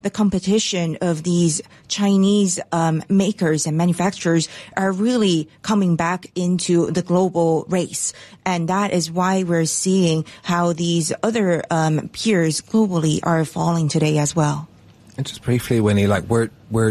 the competition of these Chinese makers and manufacturers are really coming back into the global race. And that is why we're seeing how these other peers globally are falling today as well. And just briefly, Winnie, like we're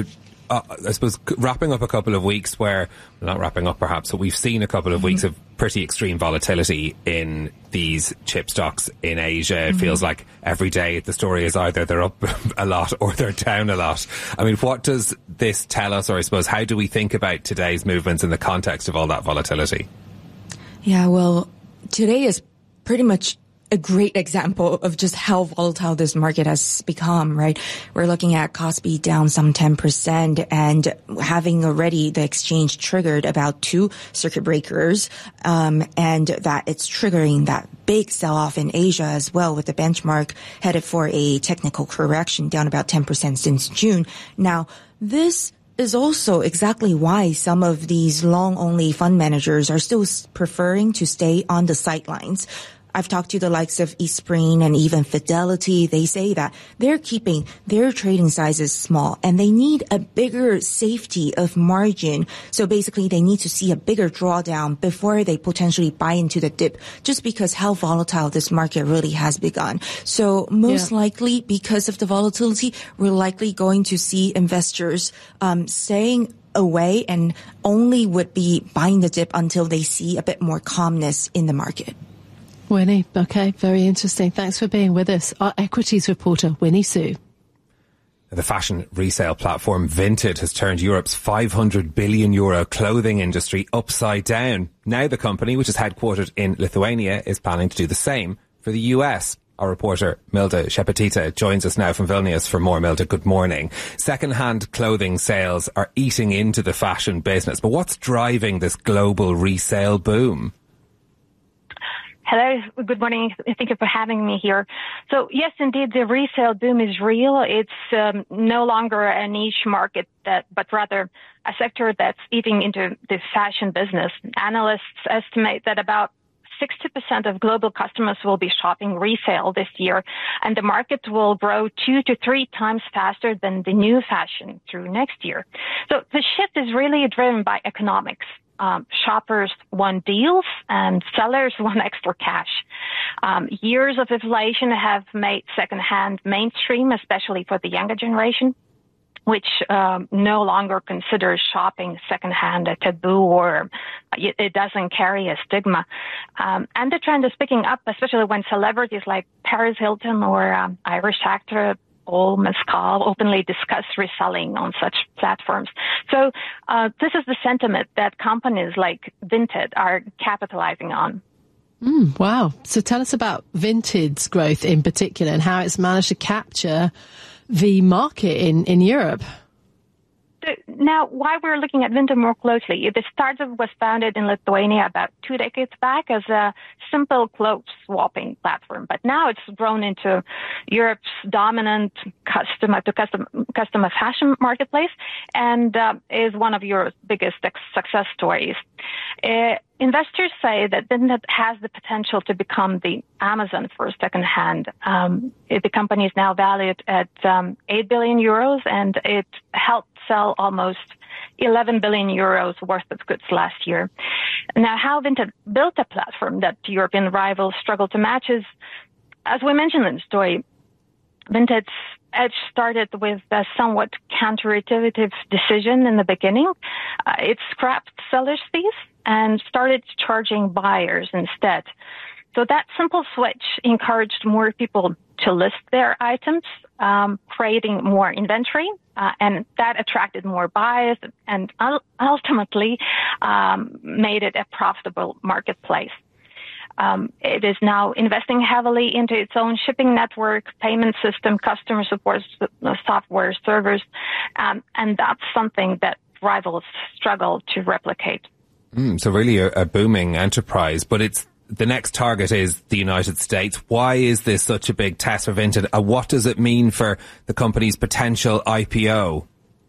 I suppose wrapping up a couple of weeks where, well, not wrapping up perhaps, but we've seen a couple of weeks of pretty extreme volatility in these chip stocks in Asia. It feels like every day the story is either they're up a lot or they're down a lot. I mean, what does this tell us, or I suppose how do we think about today's movements in the context of all that volatility? Yeah, well, today is pretty much a great example of just how volatile this market has become, right? We're looking at Kospi down some 10% and having already the exchange triggered about 2 circuit breakers, and that it's triggering that big sell-off in Asia as well, with the benchmark headed for a technical correction down about 10% since June. Now, this is also exactly why some of these long-only fund managers are still preferring to stay on the sidelines. I've talked to the likes of Eastspring and even Fidelity. They say that they're keeping their trading sizes small and they need a bigger safety of margin. So basically they need to see a bigger drawdown before they potentially buy into the dip, just because how volatile this market really has begun. So most likely, because of the volatility, we're likely going to see investors staying away and only would be buying the dip until they see a bit more calmness in the market. Winnie, okay, very interesting. Thanks for being with us. Our equities reporter, Winnie Su. The fashion resale platform Vinted has turned Europe's €500 billion clothing industry upside down. Now the company, which is headquartered in Lithuania, is planning to do the same for the US. Our reporter, Milda Shepetita, joins us now from Vilnius for more. Milda, good morning. Second-hand clothing sales are eating into the fashion business, but what's driving this global resale boom? Hello, good morning. Thank you for having me here. So yes, indeed, the resale boom is real. It's no longer a niche market, but rather a sector that's eating into the fashion business. Analysts estimate that about 60% of global customers will be shopping resale this year, and the market will grow 2 to 3 times faster than the new fashion through next year. So the shift is really driven by economics. Shoppers want deals and sellers want extra cash. Years of inflation have made secondhand mainstream, especially for the younger generation, which no longer considers shopping secondhand a taboo, or it doesn't carry a stigma. And the trend is picking up, especially when celebrities like Paris Hilton or Irish actor Paul Mescal openly discuss reselling on such platforms. So this is the sentiment that companies like Vinted are capitalizing on. Wow. So tell us about Vinted's growth in particular and how it's managed to capture the market in Europe. Now, why we're looking at Vinted more closely, the startup was founded in Lithuania about 2 decades back as a simple clothes swapping platform, but now it's grown into Europe's dominant customer fashion marketplace and is one of Europe's biggest success stories. Investors say that Vinted has the potential to become the Amazon for secondhand. The company is now valued at 8 billion euros, and it helped sell almost 11 billion euros worth of goods last year. Now, how Vinted built a platform that European rivals struggle to match is, as we mentioned in the story, Vinted's edge started with a somewhat counterintuitive decision in the beginning. It scrapped sellers' fees and started charging buyers instead. So that simple switch encouraged more people to list their items, creating more inventory, and that attracted more buyers and ultimately made it a profitable marketplace. It is now investing heavily into its own shipping network, payment system, customer support software, servers, and that's something that rivals struggle to replicate. So really a booming enterprise, but the next target is the United States. Why is this such a big test for Vinted? What does it mean for the company's potential IPO?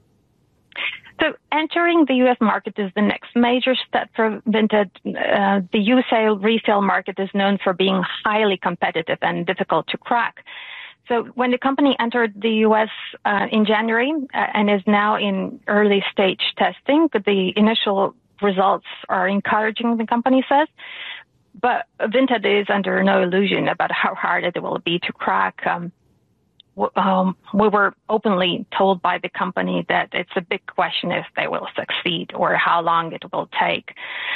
So entering the U.S. market is the next major step for Vinted. The U.S. resale market is known for being highly competitive and difficult to crack. So when the company entered the U.S. In January and is now in early stage testing, the initial results are encouraging, the company says. But Vinted is under no illusion about how hard it will be to crack. We were openly told by the company that it's a big question if they will succeed or how long it will take.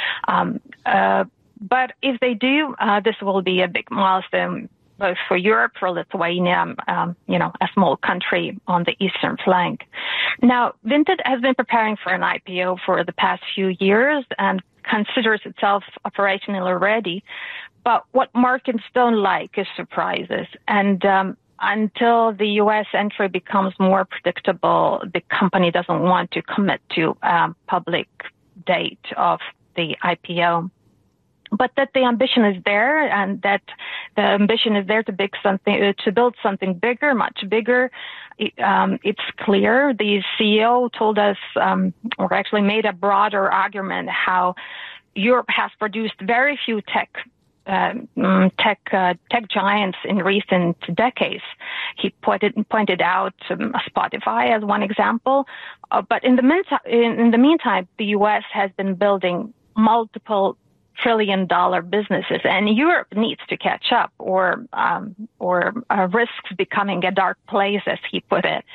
But if they do, this will be a big milestone both for Europe, for Lithuania, a small country on the eastern flank. Now, Vinted has been preparing for an IPO for the past few years and considers itself operationally ready. But what markets don't like is surprises. And until the U.S. entry becomes more predictable, the company doesn't want to commit to a public date of the IPO. But that the ambition is there, and that the ambition is there to build something bigger, much bigger. It's clear. The CEO told us, or actually made a broader argument, how Europe has produced very few tech giants in recent decades. He pointed out Spotify as one example. But in the meantime, the U.S. has been building multiple trillion-dollar businesses, and Europe needs to catch up, or risks becoming a dark place, as he put it.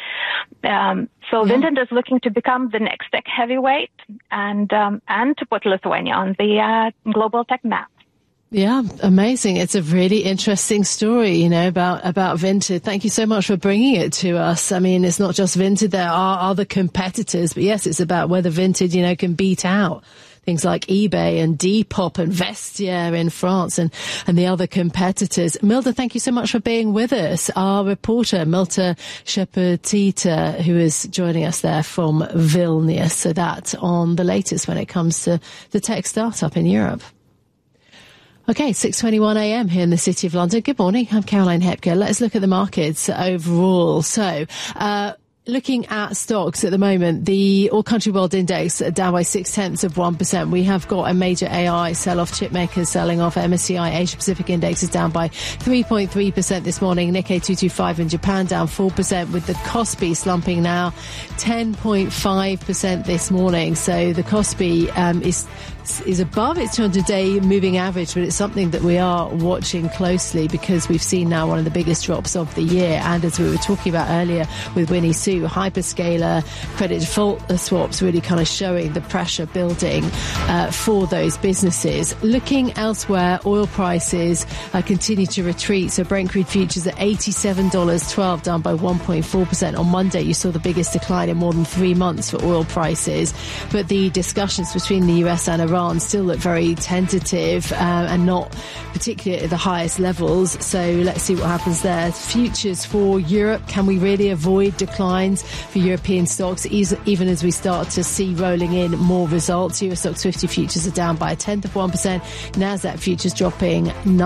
Vinted is looking to become the next tech heavyweight, and to put Lithuania on the global tech map. Yeah, amazing. It's a really interesting story, about Vinted. Thank you so much for bringing it to us. I mean, it's not just Vinted. There are other competitors, but yes, it's about whether Vinted, can beat out things like eBay and Depop and Vestiaire in France and the other competitors. Milda, thank you so much for being with us. Our reporter, Milta Shepardita, who is joining us there from Vilnius. So that's on the latest when it comes to the tech startup in Europe. Okay, 6:21 a.m. here in the City of London. Good morning. I'm Caroline Hepker. Let's look at the markets overall. So, looking at stocks at the moment, the All Country World Index down by 0.6%. We have got a major AI sell-off, chip makers selling off. MSCI Asia Pacific Index is down by 3.3% this morning. Nikkei 225 in Japan down 4%, with the Kospi slumping now 10.5% this morning. So the Kospi is above its 200-day moving average, but it's something that we are watching closely because we've seen now one of the biggest drops of the year. And as we were talking about earlier with Winnie Su, hyperscaler credit default swaps really kind of showing the pressure building for those businesses. Looking elsewhere, oil prices continue to retreat. So Brent crude futures at $87.12, down by 1.4%. On Monday, you saw the biggest decline in more than 3 months for oil prices. But the discussions between the US and Iran still look very tentative and not particularly at the highest levels. So let's see what happens there. Futures for Europe, can we really avoid declines for European stocks even as we start to see rolling in more results? US Stocks 50 futures are down by 0.1%. Nasdaq futures dropping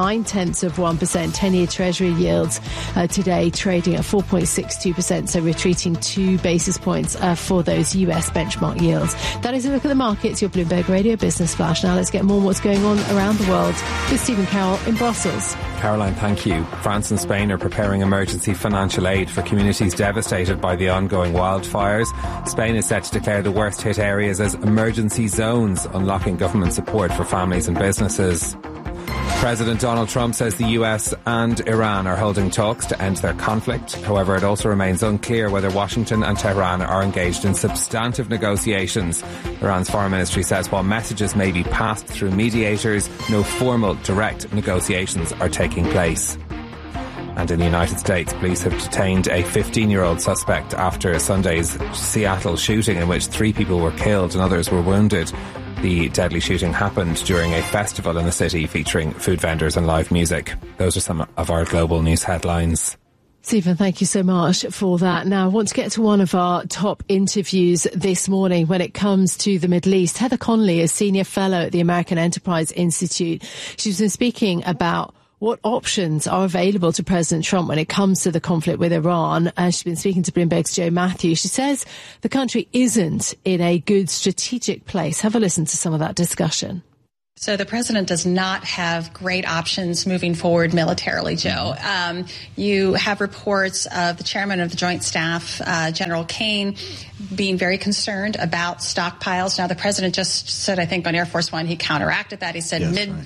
0.9%. 10-year Treasury yields today trading at 4.62%, so retreating 2 basis points for those US benchmark yields. That is a look at the markets. Your Bloomberg Radio Business Flash. Now let's get more on what's going on around the world with Stephen Carroll in Brussels. Caroline, thank you. France and Spain are preparing emergency financial aid for communities devastated by the ongoing wildfires. Spain is set to declare the worst hit areas as emergency zones, unlocking government support for families and businesses. President Donald Trump says the US and Iran are holding talks to end their conflict. However, it also remains unclear whether Washington and Tehran are engaged in substantive negotiations. Iran's foreign ministry says while messages may be passed through mediators, no formal direct negotiations are taking place. And in the United States, police have detained a 15-year-old suspect after Sunday's Seattle shooting in which 3 people were killed and others were wounded. The deadly shooting happened during a festival in the city featuring food vendors and live music. Those are some of our global news headlines. Stephen, thank you so much for that. Now, I want to get to one of our top interviews this morning when it comes to the Middle East. Heather Conley is Senior Fellow at the American Enterprise Institute. She's been speaking about what options are available to President Trump when it comes to the conflict with Iran. She's been speaking to Bloomberg's Joe Matthews. She says the country isn't in a good strategic place. Have a listen to some of that discussion. So the president does not have great options moving forward militarily, Joe. You have reports of the chairman of the Joint Staff, General Kane, being very concerned about stockpiles. Now, the president just said, I think, on Air Force One, he counteracted that. He said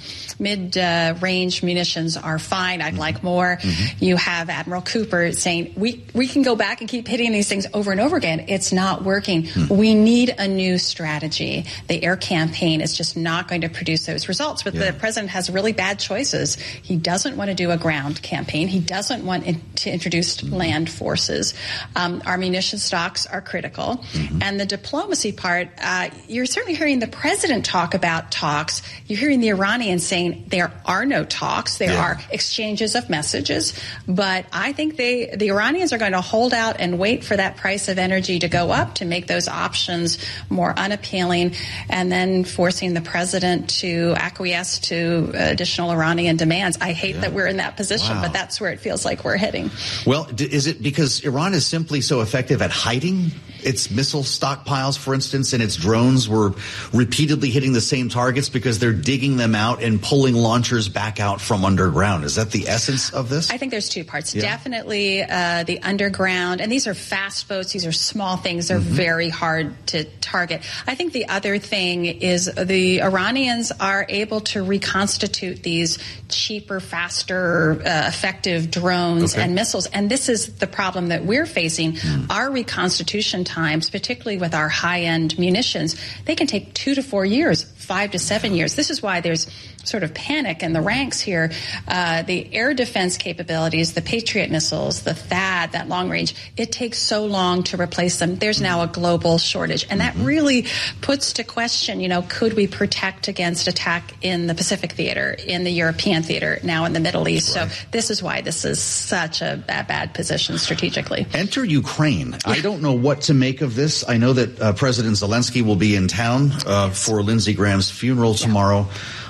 mid-range munitions are fine. I'd like more. You have Admiral Cooper saying, we can go back and keep hitting these things over and over again. It's not working. We need a new strategy. The air campaign is just not going to produce those results. But the president has really bad choices. He doesn't want to do a ground campaign. He doesn't want to introduce land forces. Our munition stocks are critical. And the diplomacy part, you're certainly hearing the president talk about talks. You're hearing the Iranians saying there are no talks. There are exchanges of messages. But I think the Iranians are going to hold out and wait for that price of energy to go up to make those options more unappealing, and then forcing the president to acquiesce to additional Iranian demands. I hate that we're in that position, but that's where it feels like we're heading. Well, is it because Iran is simply so effective at hiding its missile stockpiles, for instance, and its drones were repeatedly hitting the same targets because they're digging them out and pulling launchers back out from underground? Is that the essence of this? I think there's two parts. Definitely the underground, and these are fast boats. These are small things. They're very hard to target. I think the other thing is the Iranians are able to reconstitute these cheaper, faster, effective drones and missiles. And this is the problem that we're facing. Our reconstitution times, particularly with our high-end munitions, they can take 2 to 4 years, 5 to 7 years. This is why there's sort of panic in the ranks here. The air defense capabilities, the Patriot missiles, the THAAD, that long range, it takes so long to replace them. There's now a global shortage. And that really puts to question, could we protect against attack in the Pacific theater, in the European theater, now in the Middle East? So this is why this is such a bad position strategically. Enter Ukraine. I don't know what to make of this. I know that President Zelensky will be in town for Lindsey Graham's funeral tomorrow.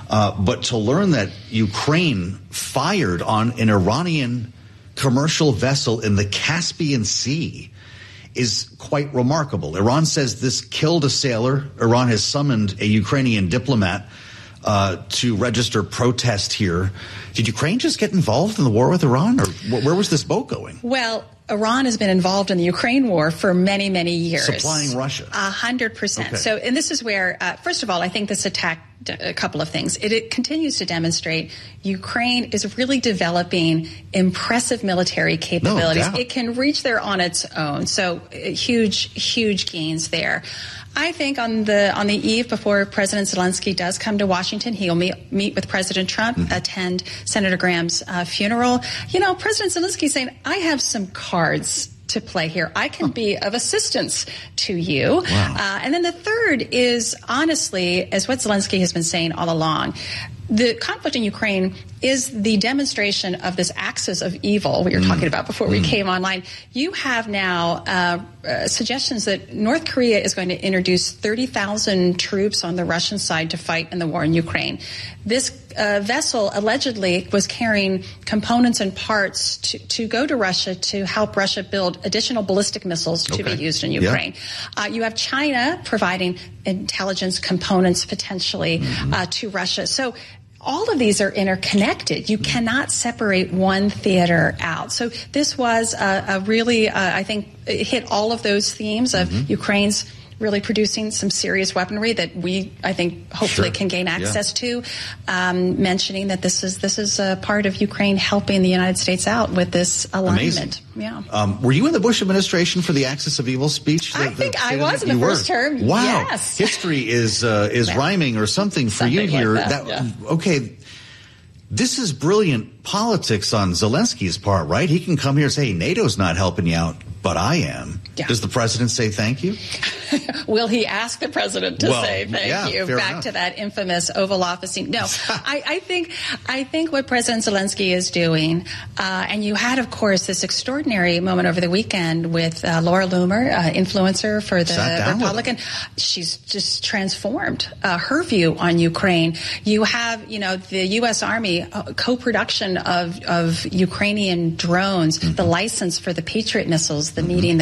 But to learn that Ukraine fired on an Iranian commercial vessel in the Caspian Sea is quite remarkable. Iran says this killed a sailor. Iran has summoned a Ukrainian diplomat to register protest here. Did Ukraine just get involved in the war with Iran, or where was this boat going? Well, Iran has been involved in the Ukraine war for many, many years. Supplying Russia. 100%. Okay. So, and this is where, first of all, I think this attack a couple of things. It continues to demonstrate Ukraine is really developing impressive military capabilities. No doubt. It can reach there on its own. So huge gains there. I think on the eve before President Zelensky does come to Washington, he'll meet with President Trump, attend Senator Graham's funeral. President Zelensky saying, I have some cards to play here. I can be of assistance to you. Wow. And then the third is, honestly, as what Zelensky has been saying all along, the conflict in Ukraine is the demonstration of this axis of evil we were talking about before we came online. You have now suggestions that North Korea is going to introduce 30,000 troops on the Russian side to fight in the war in Ukraine. This vessel allegedly was carrying components and parts to go to Russia to help Russia build additional ballistic missiles to be used in Ukraine. You have China providing intelligence components potentially to Russia. So all of these are interconnected. You cannot separate one theater out. So this was a really, I think, it hit all of those themes of Ukraine's really producing some serious weaponry that we, I think, hopefully can gain access to. Mentioning that this is a part of Ukraine helping the United States out with this alignment. Amazing. Were you in the Bush administration for the Axis of Evil speech? I think I was in the first term. Wow. Yes. History is rhyming or something for you here. Like that. Okay. This is brilliant politics on Zelensky's part, right? He can come here and say, hey, NATO's not helping you out, but I am. Yeah. Does the president say thank you? Will he ask the president to say thank you? Back enough. To that infamous Oval Office scene. No, I think what President Zelensky is doing, and you had, of course, this extraordinary moment over the weekend with Laura Loomer, influencer for the Republican. She's just transformed her view on Ukraine. You have, the U.S. Army co-production of Ukrainian drones, the license for the Patriot missiles, the meeting that happened at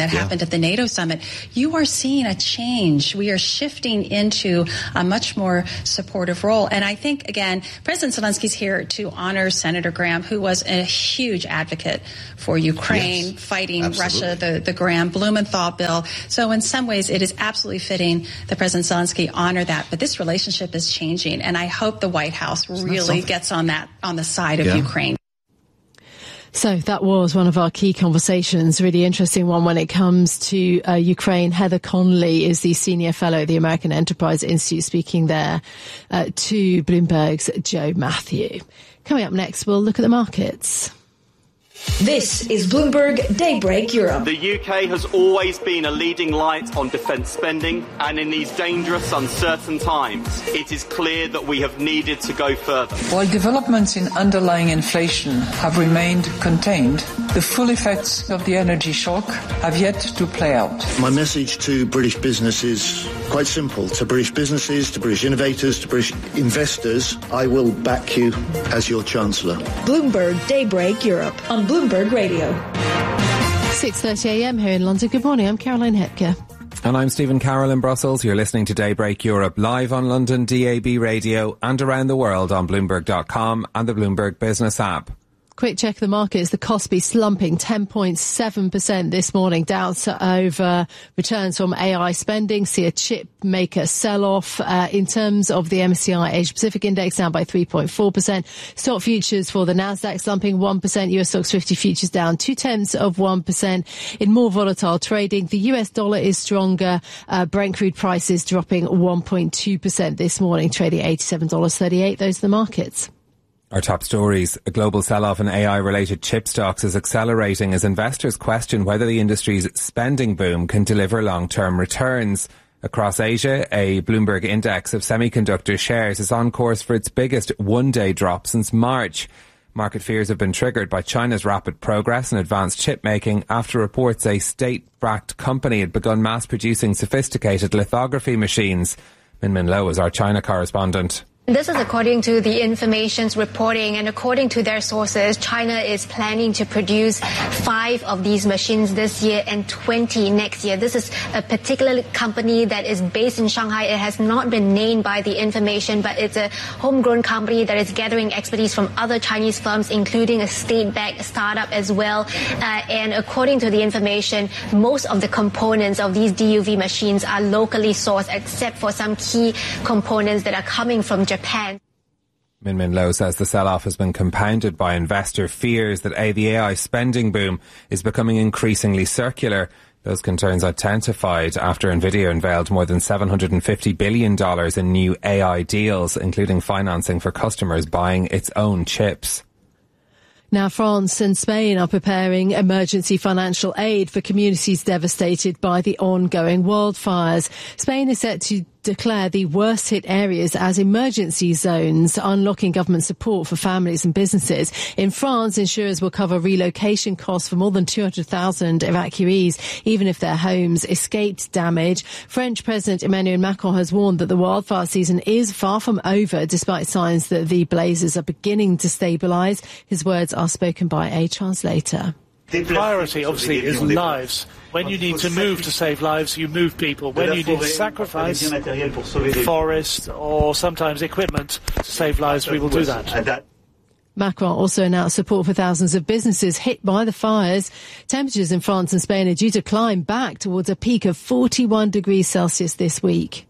of the NATO summit, you are seeing a change. We are shifting into a much more supportive role. And I think, again, President Zelensky's here to honor Senator Graham, who was a huge advocate for Ukraine, fighting Russia, the Graham Blumenthal bill. So in some ways, it is absolutely fitting that President Zelensky honor that. But this relationship is changing, and I hope the White House really gets on the side of Ukraine. So that was one of our key conversations, really interesting one when it comes to Ukraine. Heather Conley is the senior fellow at the American Enterprise Institute, speaking there to Bloomberg's Joe Matthew. Coming up next, we'll look at the markets. This is Bloomberg Daybreak Europe. The UK has always been a leading light on defence spending, and in these dangerous, uncertain times, it is clear that we have needed to go further. While developments in underlying inflation have remained contained, the full effects of the energy shock have yet to play out. My message to British business is quite simple. To British businesses, to British innovators, to British investors, I will back you as your Chancellor. Bloomberg Daybreak Europe on Bloomberg Radio. 6:30 a.m. here in London. Good morning. I'm Caroline Hepker. And I'm Stephen Carroll in Brussels. You're listening to Daybreak Europe live on London DAB radio and around the world on Bloomberg.com and the Bloomberg Business app. Quick check of the markets. The Kospi slumping 10.7% this morning, down over returns from AI spending. See a chip maker sell-off. In terms of the MSCI Asia Pacific Index, down by 3.4%. Stock futures for the Nasdaq slumping 1%. US Stocks 50 futures down 0.2%. In more volatile trading, the US dollar is stronger. Brent crude prices dropping 1.2% this morning, trading $87.38. Those are the markets. Our top stories. A global sell-off in AI-related chip stocks is accelerating as investors question whether the industry's spending boom can deliver long-term returns. Across Asia, a Bloomberg index of semiconductor shares is on course for its biggest one-day drop since March. Market fears have been triggered by China's rapid progress in advanced chip making after reports a state-backed company had begun mass-producing sophisticated lithography machines. Min Lo is our China correspondent. This is according to the information's reporting, and according to their sources, China is planning to produce 5 of these machines this year and 20 next year. This is a particular company that is based in Shanghai. It has not been named by the information, but it's a homegrown company that is gathering expertise from other Chinese firms, including a state-backed startup as well. And according to the information, most of the components of these DUV machines are locally sourced, except for some key components that are coming from Japan. Min Lo says the sell-off has been compounded by investor fears that the AI spending boom is becoming increasingly circular. Those concerns intensified after Nvidia unveiled more than $750 billion in new AI deals, including financing for customers buying its own chips. Now, France and Spain are preparing emergency financial aid for communities devastated by the ongoing wildfires. Spain is set to declare the worst hit areas as emergency zones, unlocking government support for families and businesses. In France, insurers will cover relocation costs for more than 200,000 evacuees, even if their homes escaped damage. French President Emmanuel Macron has warned that the wildfire season is far from over, despite signs that the blazes are beginning to stabilise. His words are spoken by a translator. The priority, obviously, is lives. When you need to move to save lives, you move people. When you need to sacrifice forest or sometimes equipment to save lives, we will do that. Macron also announced support for thousands of businesses hit by the fires. Temperatures in France and Spain are due to climb back towards a peak of 41 degrees Celsius this week.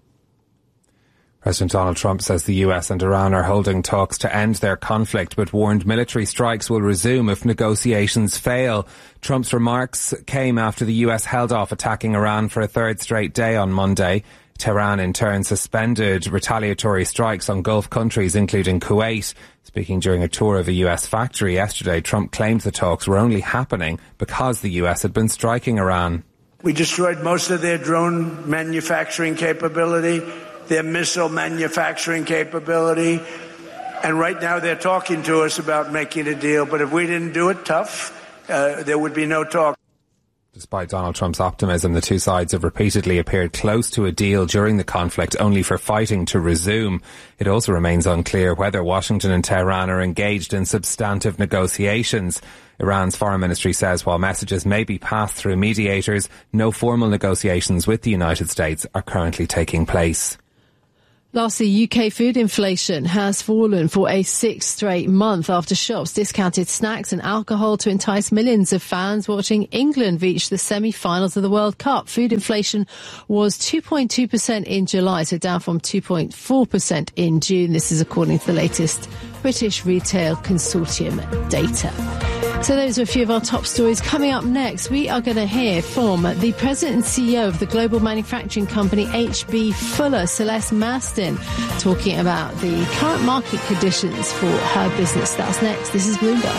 President Donald Trump says the US and Iran are holding talks to end their conflict, but warned military strikes will resume if negotiations fail. Trump's remarks came after the US held off attacking Iran for a third straight day on Monday. Tehran in turn suspended retaliatory strikes on Gulf countries, including Kuwait. Speaking during a tour of a US factory yesterday, Trump claimed the talks were only happening because the US had been striking Iran. We destroyed most of their drone manufacturing capability, their missile manufacturing capability, and right now they're talking to us about making a deal. But if we didn't do it tough, there would be no talk. Despite Donald Trump's optimism, the two sides have repeatedly appeared close to a deal during the conflict, only for fighting to resume. It also remains unclear whether Washington and Tehran are engaged in substantive negotiations. Iran's foreign ministry says while messages may be passed through mediators, no formal negotiations with the United States are currently taking place. Lastly, UK food inflation has fallen for a sixth straight month after shops discounted snacks and alcohol to entice millions of fans watching England reach the semi-finals of the World Cup. Food inflation was 2.2% in July, so down from 2.4% in June. This is according to the latest British Retail Consortium data. So those are a few of our top stories. Coming up next, we are going to hear from the President and CEO of the global manufacturing company H.B. Fuller, Celeste Mastin, talking about the current market conditions for her business. That's next. This is Bloomberg.